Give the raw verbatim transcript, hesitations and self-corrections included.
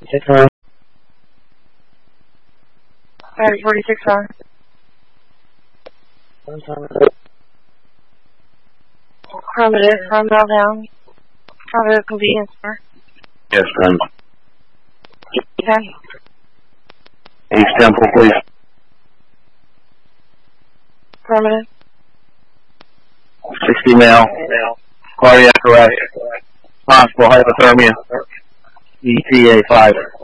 Alright, forty-six on. Affirmative, from now down. Affirmative convenience store. Yes, ten. ten. East Temple, please. Affirmative. sixty male. Cardiac arrest. Possible hypothermia. E T A five.